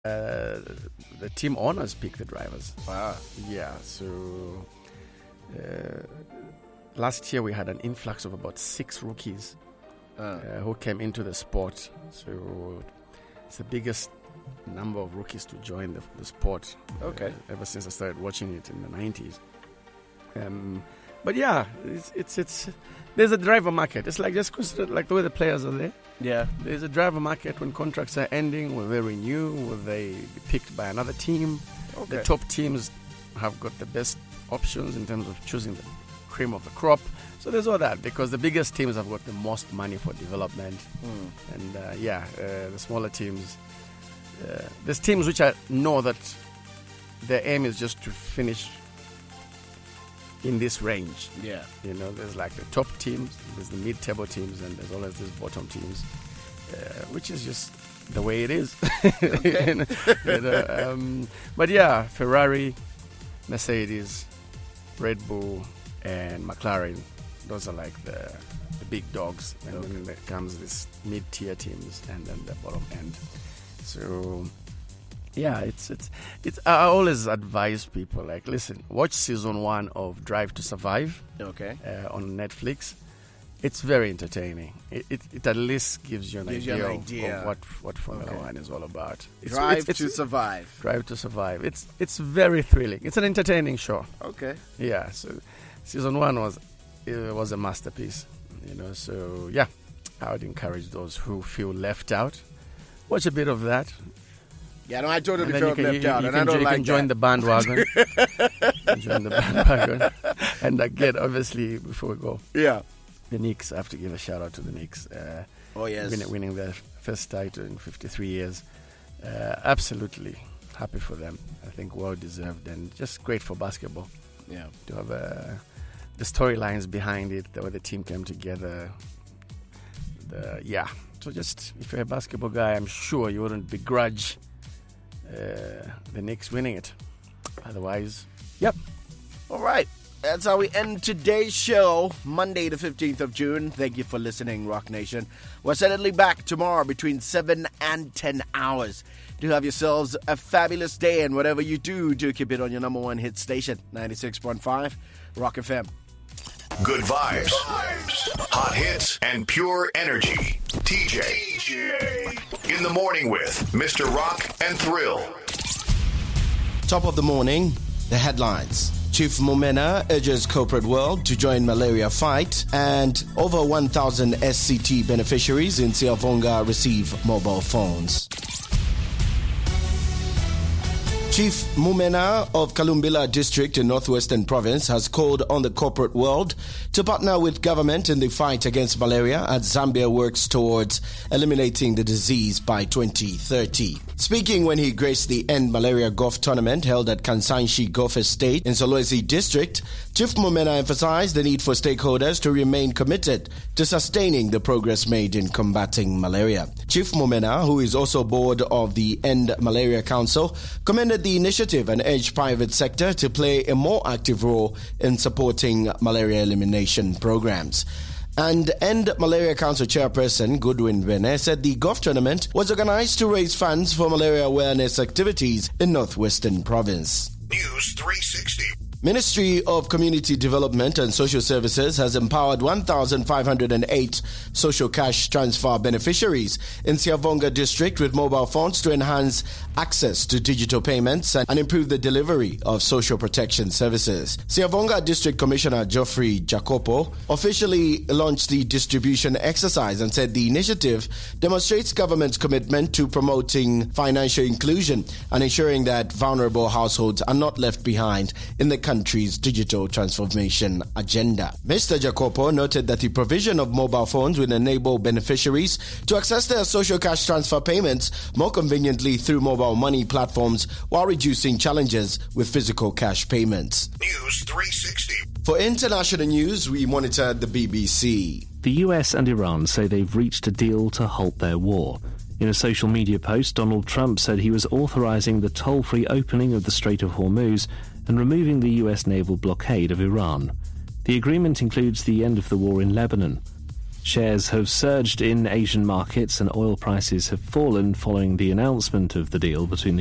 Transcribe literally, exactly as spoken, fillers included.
Uh, the team owners pick the drivers. Wow. Yeah, so uh, last year we had an influx of about six rookies uh. Uh, who came into the sport. So it's the biggest number of rookies to join the, the sport. Okay. Uh, ever since I started watching it in the nineties. Um, but yeah, it's, it's it's there's a driver market. It's like just consider like the way the players are there. Yeah. There's a driver market when contracts are ending, will they renew, will they be picked by another team? Okay. The top teams have got the best options in terms of choosing the cream of the crop. So there's all that because the biggest teams have got the most money for development. Mm. And uh, yeah, uh, the smaller teams, uh, there's teams which I know that their aim is just to finish in this range. Yeah. You know, there's like the top teams, there's the mid-table teams, and there's always these bottom teams, uh, which is just the way it is. Okay. you know, um, but yeah, Ferrari, Mercedes, Red Bull, and McLaren, those are like the, the big dogs. And okay. then there comes this mid-tier teams and then the bottom end. So... Yeah, it's it's it's. I always advise people like, listen, watch season one of Drive to Survive. Okay. Uh, on Netflix, it's very entertaining. It it, it at least gives you an, gives idea, you an of, idea of what what Formula okay. One is all about. It's, Drive it's, it's, to Survive. Drive to Survive. It's it's very thrilling. It's an entertaining show. Okay. Yeah. So season one was it was a masterpiece. You know. So yeah, I would encourage those who feel left out, watch a bit of that. Yeah, no, I totally felt left you, out, you and can, I don't you like can join that. the bandwagon. join the bandwagon. And again, obviously, before we go, yeah, the Knicks, I have to give a shout out to the Knicks. Uh, oh, yes. Winning, winning their first title in fifty-three years. Uh, absolutely happy for them. I think well deserved and just great for basketball. Yeah. To have uh, the storylines behind it, the way the team came together. The, yeah. So just, if you're a basketball guy, I'm sure you wouldn't begrudge Uh, the Knicks winning it. Otherwise, yep. All right. That's how we end today's show, Monday the fifteenth of June. Thank you for listening, Rock Nation. We're suddenly back tomorrow between seven and ten hours. Do have yourselves a fabulous day, and whatever you do, do keep it on your number one hit station, ninety-six point five Rock F M. Good vibes, hot hits, and pure energy. T J. T J. In the morning with Mister Rock and Thrill. Top of the morning, the headlines. Chief Mumena urges corporate world to join malaria fight, and over one thousand S C T beneficiaries in Siavonga receive mobile phones. Chief Mumena of Kalumbila District in Northwestern Province has called on the corporate world to partner with government in the fight against malaria as Zambia works towards eliminating the disease by twenty thirty. Speaking when he graced the End Malaria Golf Tournament held at Kansanshi Golf Estate in Solwezi District, Chief Mumena emphasized the need for stakeholders to remain committed to sustaining the progress made in combating malaria. Chief Mumena, who is also board of the End Malaria Council, commended the initiative and urged private sector to play a more active role in supporting malaria elimination programs. And End Malaria Council Chairperson Goodwin Bene said the golf tournament was organized to raise funds for malaria awareness activities in Northwestern Province. News three sixty. Ministry of Community Development and Social Services has empowered one thousand five hundred eight social cash transfer beneficiaries in Siavonga District with mobile phones to enhance access to digital payments and improve the delivery of social protection services. Siavonga District Commissioner Geoffrey Jacopo officially launched the distribution exercise and said the initiative demonstrates government's commitment to promoting financial inclusion and ensuring that vulnerable households are not left behind in the country's digital transformation agenda. Mister Jacopo noted that the provision of mobile phones will enable beneficiaries to access their social cash transfer payments more conveniently through mobile money platforms while reducing challenges with physical cash payments. News three sixty. For international news, we monitor the B B C. The U S and Iran say they've reached a deal to halt their war. In a social media post, Donald Trump said he was authorizing the toll-free opening of the Strait of Hormuz and removing the U S naval blockade of Iran. The agreement includes the end of the war in Lebanon. Shares have surged in Asian markets and oil prices have fallen following the announcement of the deal between the